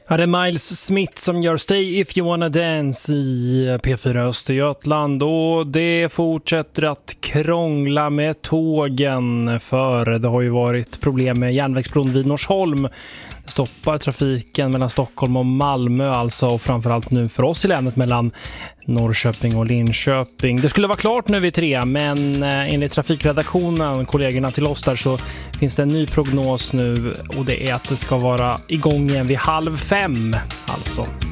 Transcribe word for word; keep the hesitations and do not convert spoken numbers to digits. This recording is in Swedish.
Ja, det är Miles Smith som gör Stay If You Wanna Dance i P fyra Östergötland, och det fortsätter att krångla med tågen, för det har ju varit problem med järnvägsbron vid Norsholm. Det stoppar trafiken mellan Stockholm och Malmö alltså, och framförallt nu för oss i länet mellan Norrköping och Linköping. Det skulle vara klart nu vid tre, men enligt trafikredaktionen, kollegorna till oss där, så finns det en ny prognos nu, och det är att det ska vara igång igen vid halv fem alltså.